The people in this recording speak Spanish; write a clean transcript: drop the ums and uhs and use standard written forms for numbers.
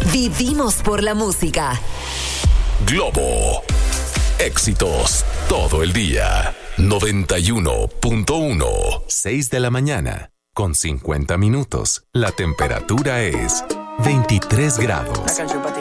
Vivimos por la música. Globo. Éxitos todo el día. 91.1. 6 de la mañana. Con 50 minutos. La temperatura es 23 grados.